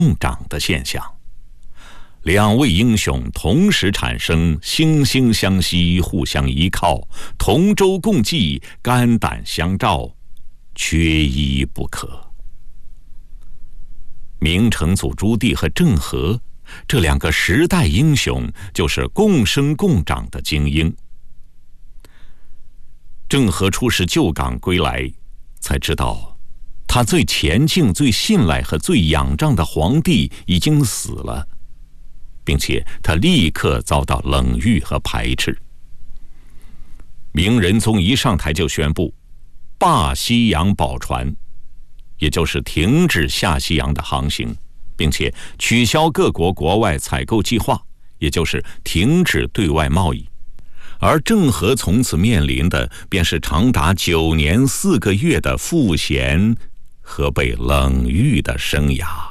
共涨的现象。两位英雄同时产生，惺惺相惜，互相依靠，同舟共济，肝胆相照，缺一不可。明成祖朱棣和郑和这两个时代英雄，就是共生共长的精英。郑和出使旧港归来，才知道他最前敬、最信赖和最仰仗的皇帝已经死了，并且他立刻遭到冷遇和排斥。明仁宗一上台就宣布罢西洋宝船，也就是停止下西洋的航行，并且取消各国国外采购计划，也就是停止对外贸易。而郑和从此面临的便是长达9年4个月的赋闲和被冷遇的生涯。